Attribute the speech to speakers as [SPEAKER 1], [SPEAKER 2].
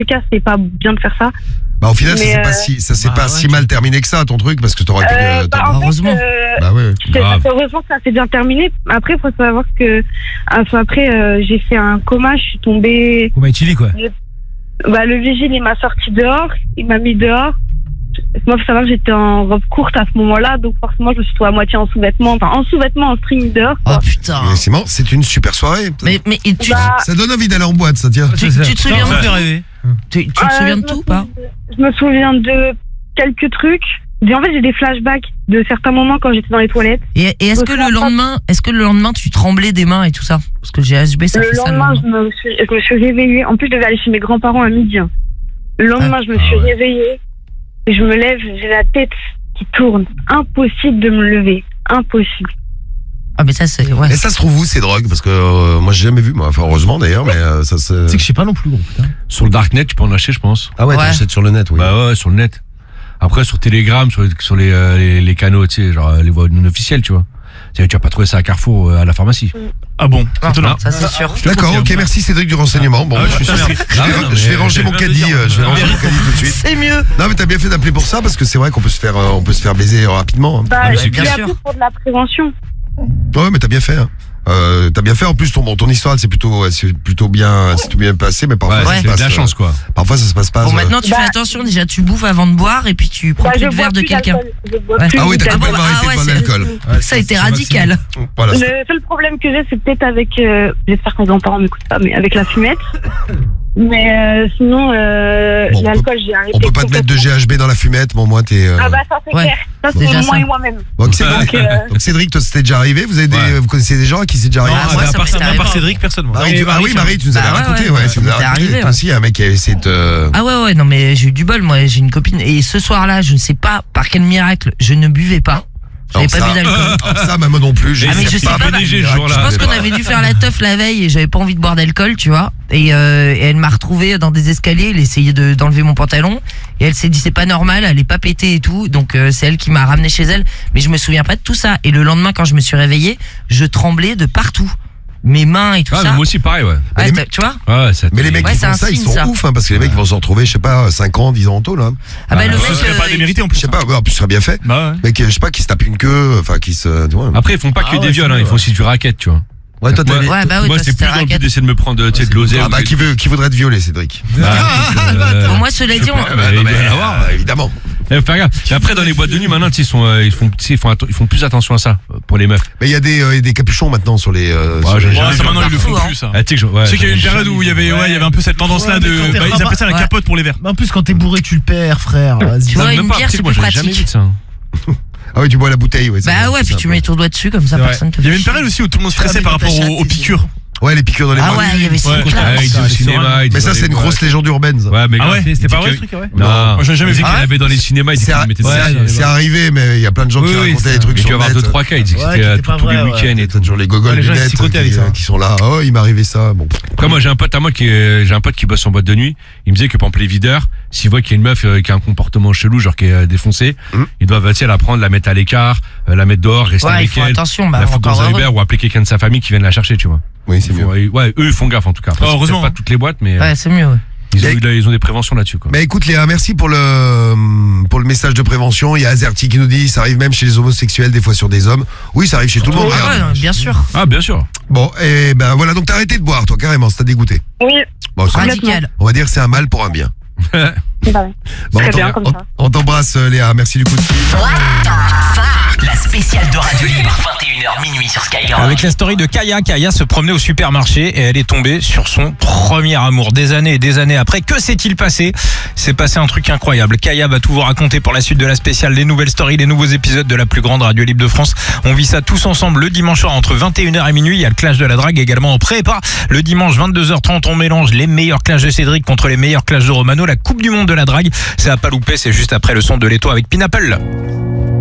[SPEAKER 1] les cas, c'est pas bien de faire ça.
[SPEAKER 2] Bah au final,
[SPEAKER 1] Mais,
[SPEAKER 2] ça s'est pas si mal terminé que ça, ton truc, parce que t'aurais pu...
[SPEAKER 1] heureusement.
[SPEAKER 2] Bah ouais.
[SPEAKER 1] Heureusement que ça s'est bien terminé. Après, faut savoir que après, j'ai fait un coma, je suis tombée.
[SPEAKER 3] Coma éthylique, quoi.
[SPEAKER 1] Le vigile, il m'a sorti dehors, il m'a mis dehors. Moi, faut savoir que j'étais en robe courte à ce moment-là, donc forcément, je me suis trouvée à moitié en sous-vêtements, en string dehors.
[SPEAKER 4] Oh putain.
[SPEAKER 2] Effectivement, c'est une super soirée.
[SPEAKER 4] Mais
[SPEAKER 2] ça donne envie d'aller en boîte, ça tient.
[SPEAKER 4] Tu te souviens de rêver. Tu te souviens de tout ou pas?
[SPEAKER 1] Je me souviens de quelques trucs. En fait, j'ai des flashbacks de certains moments quand j'étais dans les toilettes.
[SPEAKER 4] Et est-ce que le lendemain, tu tremblais des mains et tout ça? Parce que le GHB, ça fait ça.
[SPEAKER 1] Le lendemain, je me suis réveillée. En plus, je devais aller chez mes grands-parents à midi. Le lendemain, je me suis réveillée. Et je me lève, j'ai la tête qui tourne. Impossible de me lever. Impossible.
[SPEAKER 4] Ah, mais ça, c'est... Ouais.
[SPEAKER 2] Et ça se trouve où, ces drogues? Parce que moi, j'ai jamais vu, moi. Enfin, heureusement, d'ailleurs, mais ça se...
[SPEAKER 3] C'est que je sais pas non plus, gros, putain.
[SPEAKER 5] Sur le darknet, tu peux en acheter, je pense.
[SPEAKER 2] Ah ouais, t'achètes sur le net, oui.
[SPEAKER 5] Bah ouais, sur le net. Après, sur Telegram, sur les canaux, tu sais, genre les voies non officielles, tu vois. Tu vas pas trouver ça à Carrefour, à la pharmacie.
[SPEAKER 3] Ah bon?
[SPEAKER 4] Non, ça c'est sûr.
[SPEAKER 2] D'accord, ok, merci Cédric du renseignement. Bon, je vais ranger mon caddie, tout de suite.
[SPEAKER 4] C'est mieux.
[SPEAKER 2] Non, mais t'as bien fait d'appeler pour ça, parce que c'est vrai qu'on peut se faire baiser rapidement.
[SPEAKER 1] C'est bien sûr. Pour de la prévention.
[SPEAKER 2] Ouais, mais t'as bien fait. T'as bien fait. En plus, ton histoire, c'est plutôt bien passé, mais parfois ça se passe.
[SPEAKER 5] De la chance, quoi.
[SPEAKER 2] Parfois, ça se passe pas.
[SPEAKER 4] Bon, maintenant, tu fais attention. Déjà, tu bouffes avant de boire, et puis tu prends plus de verre de quelqu'un.
[SPEAKER 2] Ah oui, t'as complètement arrêté de boire de l'alcool.
[SPEAKER 4] Ça a été radical.
[SPEAKER 2] Voilà.
[SPEAKER 1] Le seul problème que j'ai, c'est peut-être avec. J'espère que mes grands-parents m'écoutent pas, mais avec la fumette. Mais sinon, l'alcool, j'ai arrêté.
[SPEAKER 2] On peut pas te mettre de GHB dans la fumette, bon, moi, t'es.
[SPEAKER 1] Ah bah, ça, c'est clair. Ça, c'est moi et moi-même.
[SPEAKER 2] Donc, Cédric, toi, c'était déjà arrivé? Vous connaissez des gens à qui c'est déjà arrivé?
[SPEAKER 3] Moi, à part Cédric, personne.
[SPEAKER 2] Marie, tu nous avais raconté, ouais. Tu nous avais raconté aussi, un mec qui avait essayé de...
[SPEAKER 4] Ah ouais, non, mais j'ai eu du bol, moi, j'ai une copine. Et ce soir-là, je ne sais pas par quel miracle, je ne buvais pas. J'avais pas bu d'alcool.
[SPEAKER 2] Ça, même moi non plus.
[SPEAKER 4] Mais je sais pas. Je pense qu'on avait dû faire la teuf la veille et j'avais pas envie de boire d'alcool, tu vois. Et elle m'a retrouvé dans des escaliers, elle essayait d'enlever mon pantalon et elle s'est dit c'est pas normal, elle est pas pétée et tout. Donc c'est elle qui m'a ramené chez elle. Mais je me souviens pas de tout ça. Et le lendemain, quand je me suis réveillée, je tremblais de partout. Mes mains et tout ça.
[SPEAKER 5] Moi aussi, pareil, ouais.
[SPEAKER 4] Tu vois?
[SPEAKER 2] Mais les mecs qui font ça, ils sont ouf, parce que les mecs vont se retrouver, je sais pas, 5 ans, 10 ans en taux, là.
[SPEAKER 4] Ah bah, le mec.
[SPEAKER 3] Ce serait pas démérité en plus.
[SPEAKER 2] Je sais pas, en plus, ce serait bien fait.
[SPEAKER 3] Bah ouais.
[SPEAKER 2] Mais je sais pas, qui se tape une queue, enfin, qui se.
[SPEAKER 5] Après, ils font pas que des viols, ils font aussi du racket, tu vois.
[SPEAKER 2] Ouais, toi,
[SPEAKER 5] moi, c'est plus envie d'essayer de me prendre de l'oseille.
[SPEAKER 2] Ah bah, qui voudrait te violer, Cédric?
[SPEAKER 4] Bon, moi, cela dit,
[SPEAKER 2] évidemment.
[SPEAKER 5] Faire gaffe. Et après, dans les boîtes de nuit, maintenant, ils font plus attention à ça, pour les meufs.
[SPEAKER 2] Mais il y a des capuchons maintenant sur les.
[SPEAKER 3] Ça maintenant, ils le font plus, ça.
[SPEAKER 5] Tu
[SPEAKER 3] sais qu'il y a eu une période où il y avait un peu cette tendance-là de. Ils appellent ça la capote pour les verres.
[SPEAKER 6] En plus, quand t'es bourré, tu le perds, frère.
[SPEAKER 4] Tu vois, une bière, c'est plus pratique.
[SPEAKER 2] Ah oui, tu bois la bouteille, ouais.
[SPEAKER 4] Bah ouais, puis tu mets ton doigt dessus, comme ça, personne te fait.
[SPEAKER 3] Il y avait une période aussi où tout le monde stressait par rapport aux piqûres.
[SPEAKER 2] Ouais, les piqûres dans les bras.
[SPEAKER 4] Ah ouais, il y avait ça.
[SPEAKER 5] cinéma.
[SPEAKER 2] Mais ça, c'est une grosse légende urbaine.
[SPEAKER 5] Ouais, mais
[SPEAKER 3] c'était pas vrai ce truc, ouais.
[SPEAKER 5] Non,
[SPEAKER 3] moi j'en ai jamais vu.
[SPEAKER 5] Il y avait dans les cinémas, ils mettaient ça.
[SPEAKER 2] C'est arrivé, mais il y a plein de gens qui racontaient des trucs sur le net.
[SPEAKER 5] Tu vas avoir 2-3 cas, ils disaient que c'était tous les week-ends et
[SPEAKER 2] toujours les gogoles du net qui sont là. Oh, il m'est arrivé ça. Bon.
[SPEAKER 5] Comme moi, j'ai un pote qui bosse en boîte de nuit. Il me disait que par exemple les videurs, s'ils voient qu'il y a une meuf qui a un comportement chelou, genre qui est défoncée, ils doivent la prendre, la mettre à l'écart, la mettre dehors, rester avec elle, la foutre dans un Uber ou appeler quelqu'un de sa famille qui vienne la chercher, tu vois.
[SPEAKER 2] Oui, c'est mieux.
[SPEAKER 5] Ouais, eux ils font gaffe en tout cas.
[SPEAKER 3] Heureusement.
[SPEAKER 5] Pas toutes les boîtes, mais
[SPEAKER 4] ouais, c'est mieux.
[SPEAKER 5] Ils ont des préventions là-dessus, quoi.
[SPEAKER 2] Bah écoute Léa, merci pour le message de prévention. Il y a Azerty qui nous dit ça arrive même chez les homosexuels, des fois sur des hommes. Oui, ça arrive chez tout le monde.
[SPEAKER 4] Ouais, bien sûr.
[SPEAKER 5] Ah, bien sûr.
[SPEAKER 2] Bon, et ben voilà, donc t'as arrêté de boire, toi, carrément, ça t'a dégoûté.
[SPEAKER 1] Oui.
[SPEAKER 2] Bon,
[SPEAKER 4] radical.
[SPEAKER 2] On va dire que c'est un mal pour un bien.
[SPEAKER 1] Bon, bien comme ça.
[SPEAKER 2] On t'embrasse Léa, merci du coup de fil.
[SPEAKER 7] La spéciale de Radio Libre, 21h minuit sur Skyrock.
[SPEAKER 8] Avec la story de Kaya. Kaya se promenait au supermarché et elle est tombée sur son premier amour. Des années et des années après, que s'est-il passé? C'est passé un truc incroyable. Kaya va tout vous raconter pour la suite de la spéciale, les nouvelles stories, les nouveaux épisodes de la plus grande radio libre de France. On vit ça tous ensemble le dimanche soir entre 21h et minuit. Il y a le clash de la drague également en prépa. Le dimanche 22h30, on mélange les meilleurs clashs de Cédric contre les meilleurs clashs de Romano. La Coupe du Monde de la drague, c'est à pas louper, c'est juste après le son de Leto avec Pinapple.